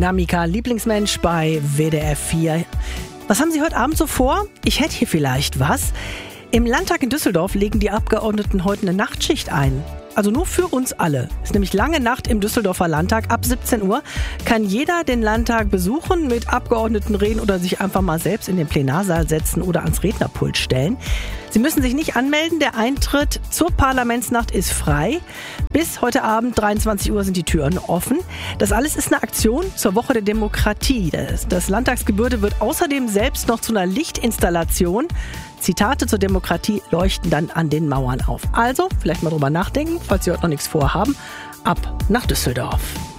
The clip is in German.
Na, Mika, Lieblingsmensch bei WDR 4. Was haben Sie heute Abend so vor? Ich hätte hier vielleicht was. Im Landtag in Düsseldorf legen die Abgeordneten heute eine Nachtschicht ein. Also nur für uns alle. Ist nämlich lange Nacht im Düsseldorfer Landtag. Ab 17 Uhr kann jeder den Landtag besuchen, mit Abgeordneten reden oder sich einfach mal selbst in den Plenarsaal setzen oder ans Rednerpult stellen. Sie müssen sich nicht anmelden. Der Eintritt zur Parlamentsnacht ist frei. Bis heute Abend 23 Uhr sind die Türen offen. Das alles ist eine Aktion zur Woche der Demokratie. Das Landtagsgebäude wird außerdem selbst noch zu einer Lichtinstallation. Zitate zur Demokratie leuchten dann an den Mauern auf. Also, vielleicht mal drüber nachdenken, falls Sie heute noch nichts vorhaben. Ab nach Düsseldorf.